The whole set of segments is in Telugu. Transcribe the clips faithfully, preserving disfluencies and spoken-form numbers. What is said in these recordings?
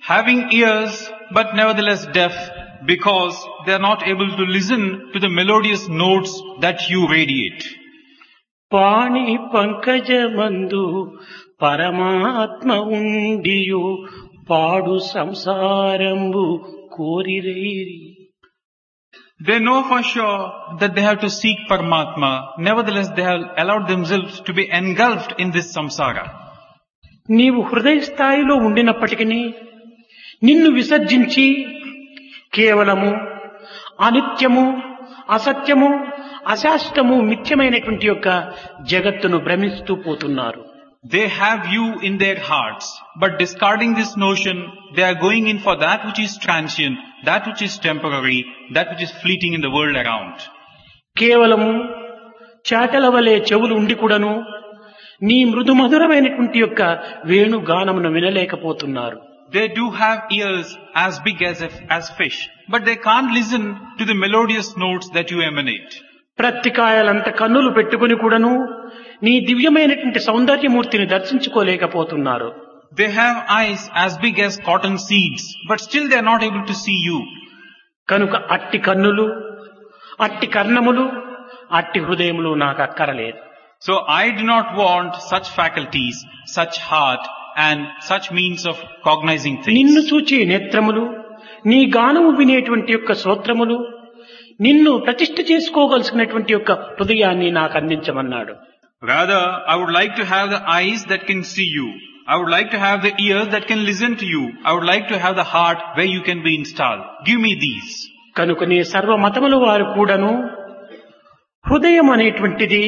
having ears but nevertheless deaf because they are not able to listen to the melodious notes that you radiate. పాణి పంకజమందు పరమాత్మ ఉండియు పాడు సంసారంబు కోరిరేరి. They know for sure that they have to seek Paramatma. Nevertheless, they have allowed themselves to be engulfed in this samsara. నీవు హృదయ స్థాయిలో ఉండినప్పటికీ నిన్ను విసర్జించి కేవలము అనిత్యము, అసత్యము, అశాశ్వతము, మిథ్యమైనటువంటి యొక్క జగత్తును భ్రమిస్తూ పోతున్నారు. They have you in their hearts, but discarding this notion, they are going in for that which is transient, that which is temporary, that which is fleeting in the world around. కేవలము చాటల వలె చెవులు ఉండి కూడాను నీ మృదు మధురమైనటువంటి యొక్క వేణుగానమును వినలేకపోతున్నారు. They do have ears as big as a, as fish, but they can't listen to the melodious notes that you emanate. ప్రత్తికాయలంత కన్నులు పెట్టుకుని కూడాను నీ దివ్యమైనటువంటి సౌందర్యమూర్తిని దర్శించుకోలేకపోతున్నారు. They have eyes as big as cotton seeds, but still they are not able to see you. కనుక అట్టి కన్నులు, అట్టి కర్ణములు, అట్టి హృదయములు నాకు అక్కరలేదు. So I do not want such faculties, such heart and such means of cognizing నిన్ను things. చూచే నేత్రములు, నీ గానము వినేటువంటి యొక్క శ్రోత్రములు, నిన్ను ప్రతిష్ఠ చేసుకోగలిసినటువంటి యొక్క హృదయాన్ని నాకు అందించమన్నాడు. Rather, I would like to have the eyes that can see you. I would like to have the ears that can listen to you. I would like to have the heart where you can be installed. Give me these. కనుకనే సర్వ మతముల వారు కూడాను హృదయం అనేటువంటిది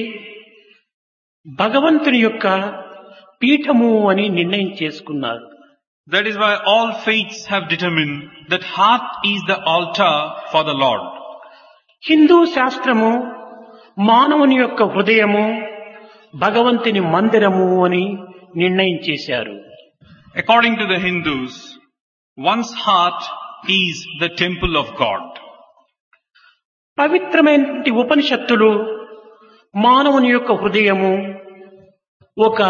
భగవంతుని యొక్క పీఠము అని నిర్ణయం చేసుకున్నారు. That is why all faiths have determined that heart is the altar for the Lord. Hindu శాస్త్రము మానవుని యొక్క హృదయము భగవంతుని మందిరము అని నిర్ణయం చేశారు. According to the Hindus, one's heart is the temple of God. పవిత్రమైనటువంటి ఉపనిషత్తులు మానవుని యొక్క హృదయము ఒక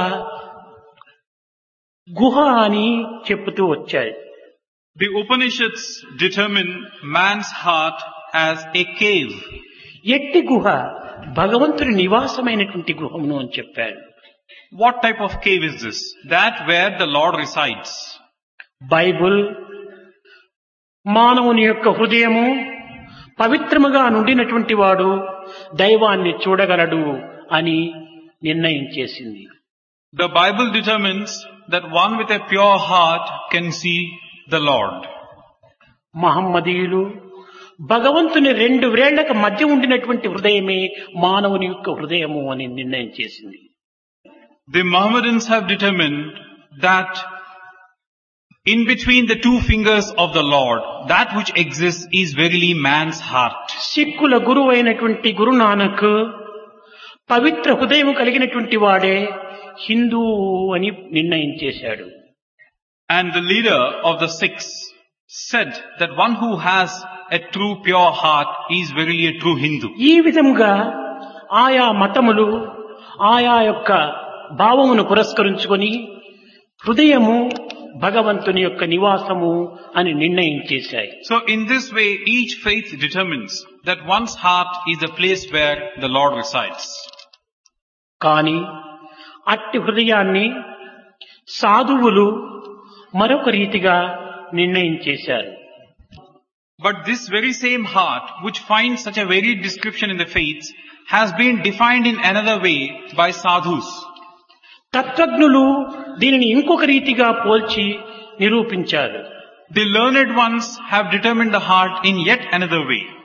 గుహ అని చెప్తూ వచ్చాయి. The Upanishads determine man's heart as a cave. ఎట్టి గుహ భగవంతుని నివాసమైనటువంటి గృహమును అని చెప్పాడు. What type of cave is this? That where the Lord resides. Bible మానవుని యొక్క హృదయము పవిత్రముగా నుండినటువంటి వాడు దైవాన్ని చూడగలడు అని నిర్ణయం చేసింది. The Bible determines that one with a pure heart can see the Lord. మహమ్మదీయులు భగవంతుని రెండు వ్రేళ్లకు మధ్య ఉండినటువంటి హృదయమే మానవుని యొక్క హృదయము అని నిర్ణయం చేసింది. The Mohammedans have determined that in between the two fingers of the Lord, that which exists is verily man's heart. సిక్కుల గురువు అయినటువంటి గురునానక్ పవిత్ర హృదయం కలిగినటువంటి వాడే హిందూ అని నిర్ణయం చేశాడు. And the leader of the Sikhs said that one who has a true pure heart is verily a true Hindu. ఈ విధంగా ఆయా మతములు ఆయా యొక్క భావమును పురస్కరించుకొని హృదయము భగవంతుని యొక్క నివాసము అని నిర్ణయం చేశాయి. So in this way each faith determines that one's heart is the place where the Lord resides. కానీ అట్టి హృదయాన్ని సాధువులు మరొక రీతిగా నిర్ణయం చేశారు. But this very same heart which finds such a varied description in the faiths has been defined in another way by sadhus. తత్వజ్ఞులు దీనిని ఇంకొక రీతిగా పోల్చి నిరూపించారు. The learned ones have determined the heart in yet another way.